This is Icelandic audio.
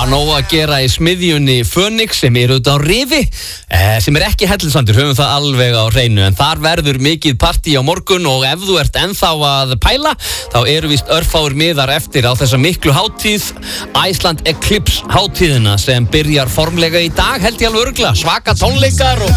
nóg að gera í smiðjunni Phoenix sem auðvitað á Rifi, sem ekki Hellissandur, höfum það alveg á hreinu, en þar verður mikið partí á morgun og ef þú ert ennþá að pæla, þá eru víst örfáir miðar eftir á þessa miklu hátíð, Iceland Eclipse hátíðina sem byrjar formlega í dag, held ég alveg örugglega, svaka tónleikar og